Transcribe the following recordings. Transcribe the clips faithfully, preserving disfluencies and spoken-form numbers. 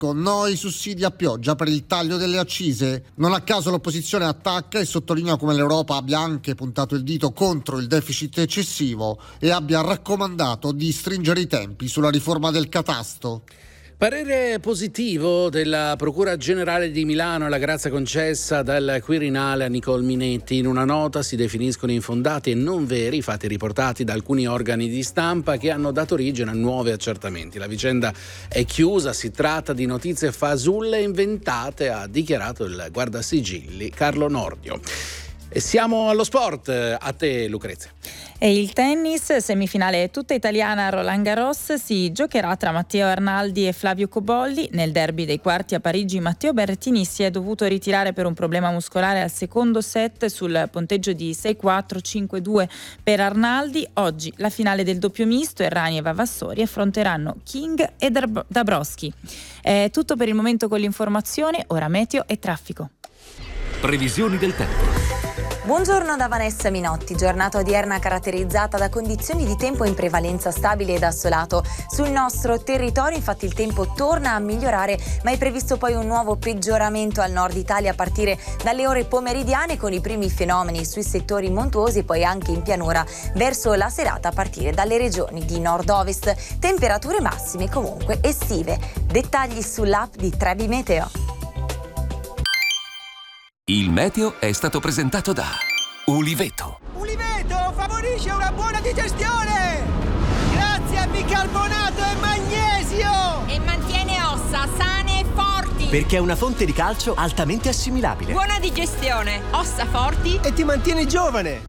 No ai sussidi a pioggia per il taglio delle accise. Non a caso l'opposizione attacca e sottolinea come l'Europa abbia anche puntato il dito contro il deficit eccessivo e abbia raccomandato di stringere i tempi sulla riforma del catasto. Parere positivo della Procura Generale di Milano alla grazia concessa dal Quirinale a Nicole Minetti. In una nota si definiscono infondati e non veri i fatti riportati da alcuni organi di stampa che hanno dato origine a nuovi accertamenti. La vicenda è chiusa, si tratta di notizie fasulle e inventate, ha dichiarato il guardasigilli Carlo Nordio. E siamo allo sport, a te Lucrezia. E il tennis, semifinale tutta italiana a Roland Garros, si giocherà tra Matteo Arnaldi e Flavio Cobolli. Nel derby dei quarti a Parigi Matteo Berrettini si è dovuto ritirare per un problema muscolare al secondo set sul punteggio di sei quattro cinque due per Arnaldi. Oggi la finale del doppio misto, Errani e Vavassori affronteranno King e Dabrowski. È tutto per il momento con l'informazione, ora meteo e traffico. Previsioni del tempo. Buongiorno da Vanessa Minotti, giornata odierna caratterizzata da condizioni di tempo in prevalenza stabile ed assolato. Sul nostro territorio infatti il tempo torna a migliorare, ma è previsto poi un nuovo peggioramento al nord Italia a partire dalle ore pomeridiane, con i primi fenomeni sui settori montuosi e poi anche in pianura verso la serata a partire dalle regioni di nord-ovest. Temperature massime comunque estive. Dettagli sull'app di Trebi Meteo. Il meteo è stato presentato da Uliveto. Uliveto favorisce una buona digestione grazie a bicarbonato e magnesio e mantiene ossa sane e forti perché è una fonte di calcio altamente assimilabile. Buona digestione, ossa forti e ti mantiene giovane.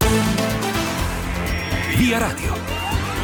Via Radio.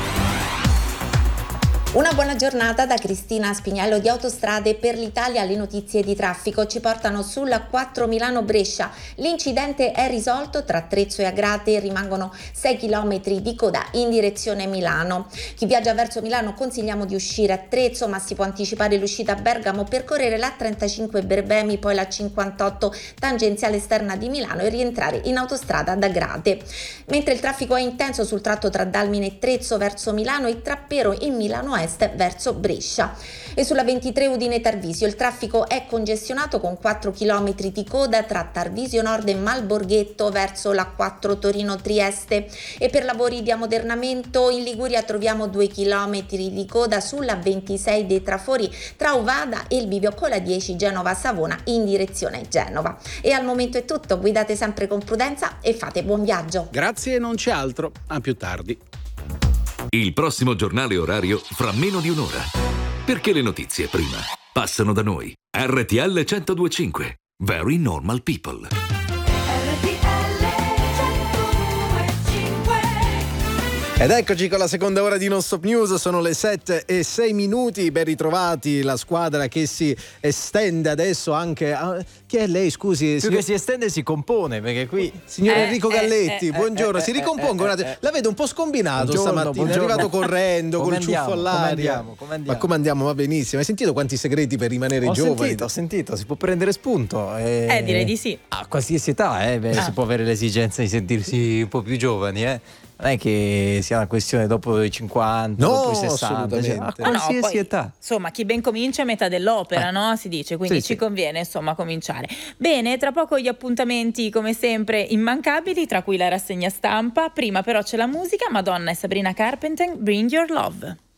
Una buona giornata da Cristina Spignello di Autostrade per l'Italia. Le notizie di traffico ci portano sulla quattro Milano-Brescia. L'incidente è risolto, tra Trezzo e Agrate rimangono sei chilometri di coda in direzione Milano. Chi viaggia verso Milano consigliamo di uscire a Trezzo, ma si può anticipare l'uscita a Bergamo, percorrere la trentacinque Berbemi, poi la cinquantotto tangenziale esterna di Milano e rientrare in autostrada ad Agrate. Mentre il traffico è intenso sul tratto tra Dalmine e Trezzo verso Milano e Trappero in Milano Est verso Brescia. E sulla ventitré Udine Tarvisio il traffico è congestionato con quattro chilometri di coda tra Tarvisio Nord e Malborghetto verso la quattro Torino Trieste. E per lavori di ammodernamento in Liguria troviamo due chilometri di coda sulla ventisei dei Trafori tra Ovada e il bivio con la dieci Genova Savona in direzione Genova. E al momento è tutto, guidate sempre con prudenza e fate buon viaggio. Grazie, non c'è altro, a più tardi. Il prossimo giornale orario fra meno di un'ora. Perché le notizie prima passano da noi. R T L centodue e cinque. Very Normal People. Ed eccoci con la seconda ora di Non Stop News, sono le sette e sei minuti, ben ritrovati, la squadra che si estende adesso anche a... Chi è lei, scusi? Più signor... che si estende si compone, perché qui... Signor eh, Enrico eh, Galletti, eh, buongiorno, eh, si eh, ricompongo eh, un attimo. eh, La vedo un po' scombinato buongiorno, stamattina, buongiorno. è arrivato correndo come col ciuffo andiamo, all'aria. come andiamo, come andiamo? Ma come andiamo? Va benissimo. Hai sentito quanti segreti per rimanere ho giovani? Sentito, ho sentito, si può prendere spunto. E... Eh, direi di sì. A qualsiasi età, eh, beh, Ah. si può avere l'esigenza di sentirsi un po' più giovani, eh. Non è che sia una questione dopo i cinquanta, No, dopo i sessanta, cioè, a No, no, qualsiasi poi, età. insomma, chi ben comincia è metà dell'opera, Eh. no? Si dice, quindi Sì, ci sì. conviene, insomma, cominciare. Bene, tra poco gli appuntamenti, come sempre, immancabili, tra cui la rassegna stampa. Prima però c'è la musica, Madonna e Sabrina Carpenter, Bring Your Love.